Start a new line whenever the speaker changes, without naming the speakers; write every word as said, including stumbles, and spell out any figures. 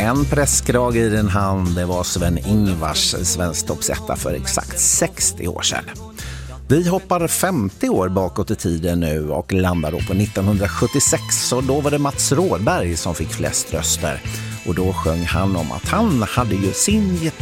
En presskrage i din hand, det var Sven-Ingvars svensk toppsetta för exakt sextio år sedan. Vi hoppar femtio år bakåt i tiden nu och landar då på nittonhundrasjuttiosex, och då var det Mats Rådberg som fick flest röster. Och då sjöng han om att han hade ju sin gitarr